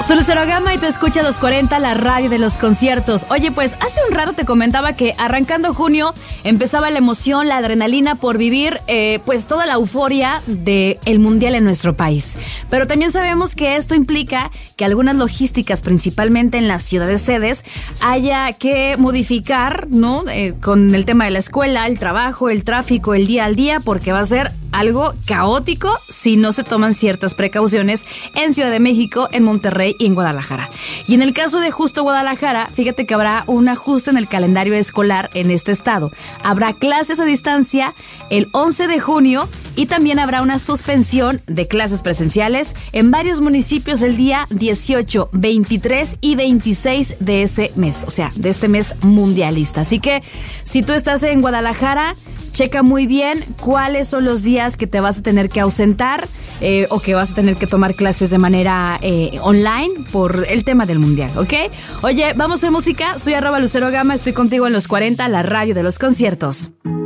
Soy Lucero Gama y tú escuchas 240, la radio de los conciertos. Oye, pues hace un rato te comentaba que arrancando junio empezaba la emoción, la adrenalina por vivir pues toda la euforia del mundial en nuestro país. Pero también sabemos que esto implica que algunas logísticas, principalmente en las ciudades sedes, haya que modificar, ¿no? Con el tema de la escuela, el trabajo, el tráfico, el día al día, porque va a ser algo caótico si no se toman ciertas precauciones en Ciudad de México, en Monterrey y en Guadalajara. Y en el caso de justo Guadalajara, fíjate que habrá un ajuste en el calendario escolar en este estado. Habrá clases a distancia el 11 de junio y también habrá una suspensión de clases presenciales en varios municipios el día 18, 23 y 26 de ese mes, o sea, de este mes mundialista. Así que si tú estás en Guadalajara, checa muy bien cuáles son los días que te vas a tener que ausentar o que vas a tener que tomar clases de manera online por el tema del mundial, ¿ok? Oye, vamos a música. Soy @Lucero Gama, estoy contigo en los 40, la radio de los conciertos.